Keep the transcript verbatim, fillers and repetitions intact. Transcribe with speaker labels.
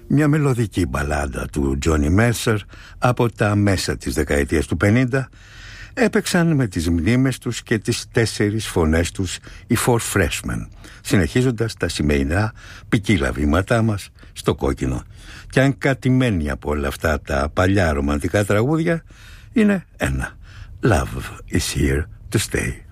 Speaker 1: Μια μελωδική μπαλάντα του Τζόνι Μέρσερ από τα μέσα της δεκαετίας του πενήντα έπαιξαν με τις μνήμες τους και τις τέσσερις φωνές τους οι Four Freshmen, συνεχίζοντας τα σημερινά ποικίλα βήματά μας στο κόκκινο. Και αν κάτι μένει από όλα αυτά τα παλιά ρομαντικά τραγούδια είναι ένα: Love is here to stay.